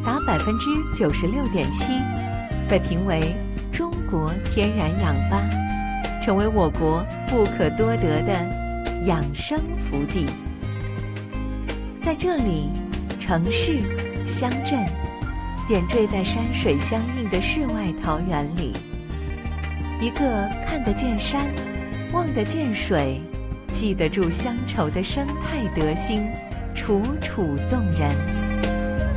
达96.7%，被评为中国天然氧吧，成为我国不可多得的养生福地。在这里，城市、乡镇点缀在山水相映的世外桃源里，一个看得见山、望得见水、记得住乡愁的生态德行，楚楚动人。